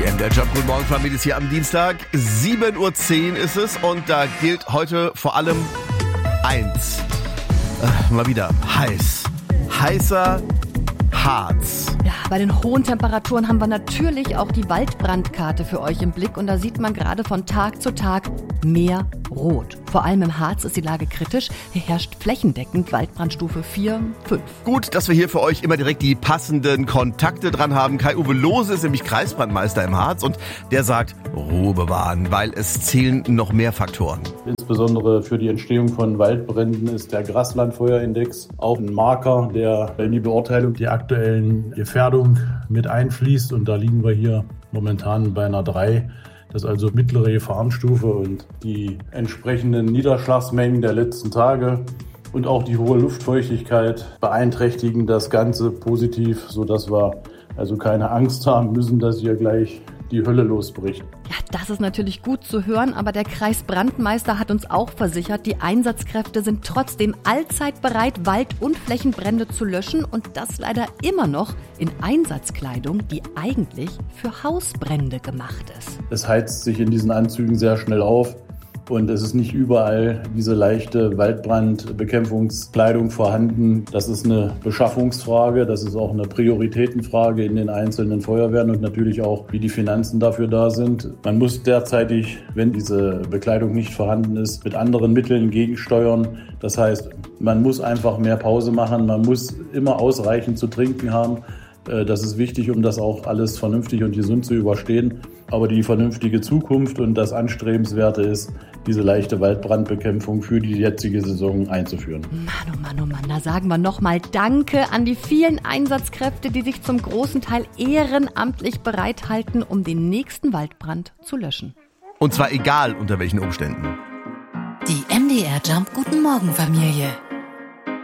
MDR Jump. Guten Morgen, Familie, ist hier am Dienstag. 7:10 Uhr ist es und da gilt heute vor allem eins. Mal wieder heiß. Heißer Harz. Ja, bei den hohen Temperaturen haben wir natürlich auch die Waldbrandkarte für euch im Blick und da sieht man gerade von Tag zu Tag mehr Rot. Vor allem im Harz ist die Lage kritisch. Hier herrscht flächendeckend Waldbrandstufe 4, 5. Gut, dass wir hier für euch immer direkt die passenden Kontakte dran haben. Kai-Uwe Lohse ist nämlich Kreisbrandmeister im Harz und der sagt, Ruhe bewahren, weil es zählen noch mehr Faktoren. Insbesondere für die Entstehung von Waldbränden ist der Graslandfeuerindex auch ein Marker, der in die Beurteilung der aktuellen Gefährdung mit einfließt. Und da liegen wir hier momentan bei einer 3. Das ist also mittlere Gefahrenstufe und die entsprechenden Niederschlagsmengen der letzten Tage und auch die hohe Luftfeuchtigkeit beeinträchtigen das Ganze positiv, sodass wir also keine Angst haben müssen, dass hier gleich die Hölle losbricht. Ja, das ist natürlich gut zu hören, aber der Kreisbrandmeister hat uns auch versichert, die Einsatzkräfte sind trotzdem allzeit bereit, Wald- und Flächenbrände zu löschen und das leider immer noch in Einsatzkleidung, die eigentlich für Hausbrände gemacht ist. Es heizt sich in diesen Anzügen sehr schnell auf. Und es ist nicht überall diese leichte Waldbrandbekämpfungskleidung vorhanden. Das ist eine Beschaffungsfrage, das ist auch eine Prioritätenfrage in den einzelnen Feuerwehren und natürlich auch, wie die Finanzen dafür da sind. Man muss derzeitig, wenn diese Bekleidung nicht vorhanden ist, mit anderen Mitteln gegensteuern. Das heißt, man muss einfach mehr Pause machen, man muss immer ausreichend zu trinken haben. Das ist wichtig, um das auch alles vernünftig und gesund zu überstehen. Aber die vernünftige Zukunft und das Anstrebenswerte ist, diese leichte Waldbrandbekämpfung für die jetzige Saison einzuführen. Mann, oh Mann, da sagen wir nochmal Danke an die vielen Einsatzkräfte, die sich zum großen Teil ehrenamtlich bereithalten, um den nächsten Waldbrand zu löschen. Und zwar egal unter welchen Umständen. Die MDR Jump Guten Morgen Familie.